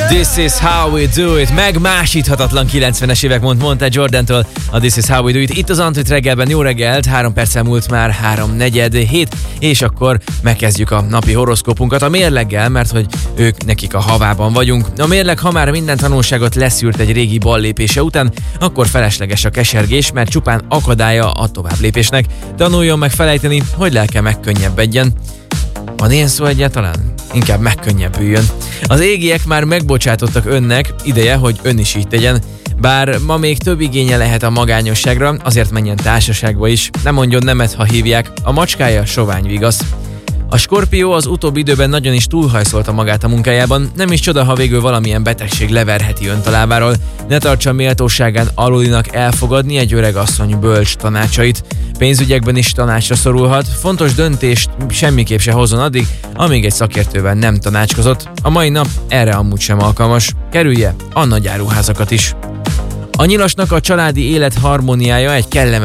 This is how we do it. Megmásíthatatlan 90-es évek, mondta Jordantól a This is how we do it. Itt az Antrit reggelben, jó reggelt, 3 perccel múlt már 3:47, és akkor megkezdjük a napi horoszkópunkat a mérleggel, mert hogy nekik a havában vagyunk. A mérleg, ha már minden tanulságot leszűrt egy régi ballépése után, akkor felesleges a kesergés, mert csupán akadálya a továbblépésnek. Tanuljon meg felejteni, hogy lelke megkönnyebbedjen. Van ilyen szó egyáltalán? Inkább megkönnyebbüljön. Az égiek már megbocsátottak önnek, ideje, hogy ön is így tegyen. Bár ma még több igénye lehet a magányosságra, azért menjen társaságba is. Nem mondjon nemet, ha hívják, a macskája sovány vigasz. A Skorpió az utóbbi időben nagyon is túlhajszolta magát a munkájában, nem is csoda, ha végül valamilyen betegség leverheti önt a lábáról. Ne tartsa méltóságán alulinak elfogadni egy öreg asszony bölcs tanácsait. Pénzügyekben is tanácsra szorulhat, fontos döntést semmiképp se hozzon addig, amíg egy szakértővel nem tanácskozott. A mai nap erre amúgy sem alkalmas. Kerülje a nagyáruházakat is. A Nyilasnak a családi élet harmóniáját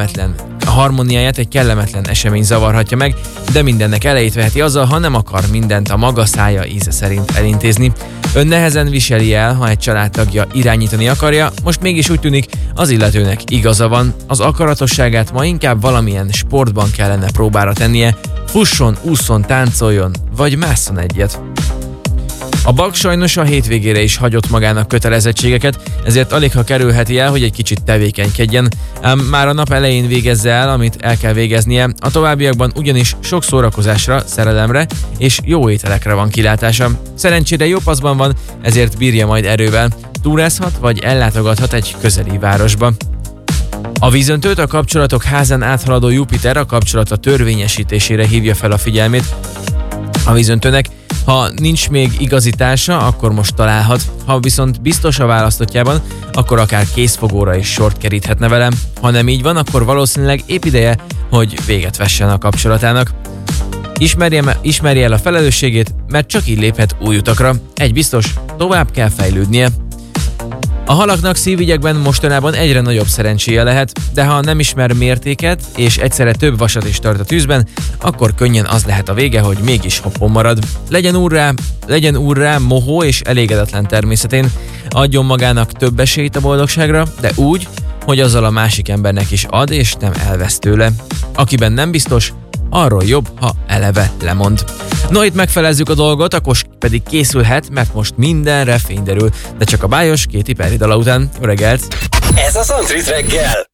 egy kellemetlen esemény zavarhatja meg, de mindennek elejét veheti azzal, ha nem akar mindent a maga szája íze szerint elintézni. Ön nehezen viseli el, ha egy családtagja irányítani akarja, most mégis úgy tűnik, az illetőnek igaza van, az akaratosságát ma inkább valamilyen sportban kellene próbára tennie, fusson, ússzon, táncoljon, vagy másszon egyet. A Bak sajnos a hétvégére is hagyott magának kötelezettségeket, ezért aligha kerülheti el, hogy egy kicsit tevékenykedjen. Ám már a nap elején végezze el, amit el kell végeznie, a továbbiakban ugyanis sok szórakozásra, szerelemre és jó ételekre van kilátása. Szerencsére jó paszban van, ezért bírja majd erővel. Túrázhat vagy ellátogathat egy közeli városba. A Vízöntőt, a kapcsolatok házán áthaladó Jupiter a kapcsolata törvényesítésére hívja fel a figyelmét. A Vízöntőnek, ha nincs még igazi társa, akkor most találhat. Ha viszont biztos a választottjában, akkor akár készfogóra is sort keríthetne velem. Ha nem így van, akkor valószínűleg épp ideje, hogy véget vessen a kapcsolatának. Ismerje el a felelősségét, mert csak így léphet új utakra. Egy biztos, tovább kell fejlődnie. A halaknak szívügyekben mostanában egyre nagyobb szerencséje lehet, de ha nem ismer mértéket, és egyszerre több vasat is tart a tűzben, akkor könnyen az lehet a vége, hogy mégis hoppon marad. Legyen úrrá mohó és elégedetlen természetén, adjon magának több esélyt a boldogságra, de úgy, hogy azzal a másik embernek is ad, és nem elvesz tőle. Akiben nem biztos, arról jobb, ha eleve lemond. No, itt megfelezzük a dolgot, akkor pedig készülhet, mert most mindenre fény derül, de csak a bájos Katy Perry dala után. Jó reggelt! Ez az Antrit reggel!